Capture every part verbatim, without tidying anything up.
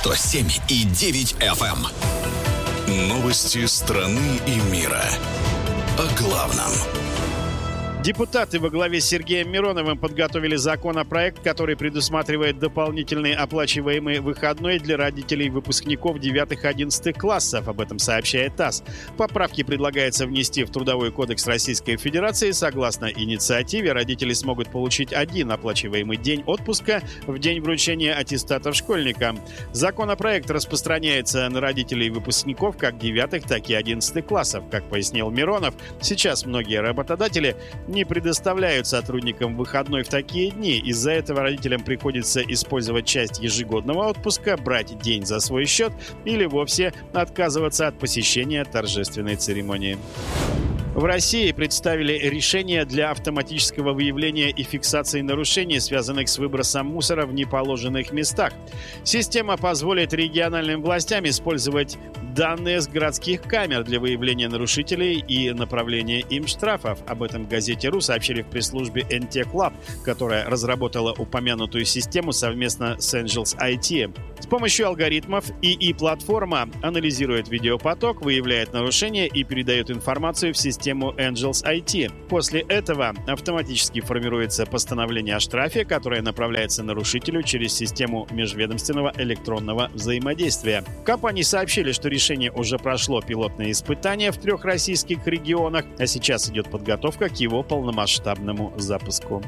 сто семь и девять эф эм. Новости страны и мира. О главном. Депутаты во главе с Сергеем Мироновым подготовили законопроект, который предусматривает дополнительный оплачиваемый выходной для родителей выпускников девятых-одиннадцатых классов. Об этом сообщает ТАСС. Поправки предлагается внести в Трудовой кодекс Российской Федерации. Согласно инициативе, родители смогут получить один оплачиваемый день отпуска в день вручения аттестатов школьникам. Законопроект распространяется на родителей выпускников как девятых, так и одиннадцатых классов. Как пояснил Миронов, сейчас многие работодатели не предоставляют сотрудникам выходной в такие дни. Из-за этого родителям приходится использовать часть ежегодного отпуска, брать день за свой счет или вовсе отказываться от посещения торжественной церемонии. В России представили решение для автоматического выявления и фиксации нарушений, связанных с выбросом мусора в неположенных местах. Система позволит региональным властям использовать данные с городских камер для выявления нарушителей и направления им штрафов. Об этом в газете «Ру» сообщили в пресс-службе эн тех лаб, которая разработала упомянутую систему совместно с Angels ай ти. С помощью алгоритмов ИИ-платформа анализирует видеопоток, выявляет нарушения и передает информацию в систему Angels ай ти. После этого автоматически формируется постановление о штрафе, которое направляется нарушителю через систему межведомственного электронного взаимодействия. Компании сообщили, что решение уже прошло пилотные испытания в трех российских регионах, а сейчас идет подготовка к его полномасштабному запуску.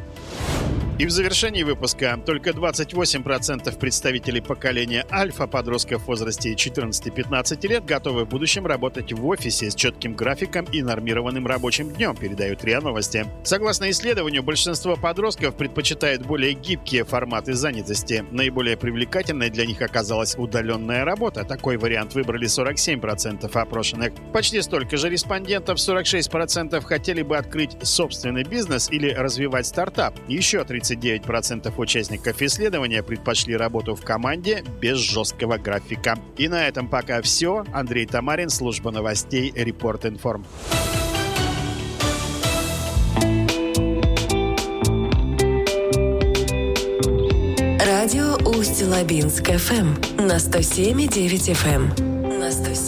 И в завершении выпуска только двадцать восемь процентов представителей поколения Альфа, подростков в возрасте четырнадцати-пятнадцати лет, готовы в будущем работать в офисе с четким графиком и нормированным рабочим днем, передают РИА Новости. Согласно исследованию, большинство подростков предпочитает более гибкие форматы занятости. Наиболее привлекательной для них оказалась удаленная работа. Такой вариант выбрали сорок семь процентов опрошенных. Почти столько же респондентов, сорок шесть процентов, хотели бы открыть собственный бизнес или развивать стартап. Еще тридцать девять процентов участников исследования предпочли работу в команде без жесткого графика. И на этом пока все. Андрей Тамарин, служба новостей Репорт Информ. Радио Усть-Лабинск эф эм на сто семь и девять эф эм. На сто семь.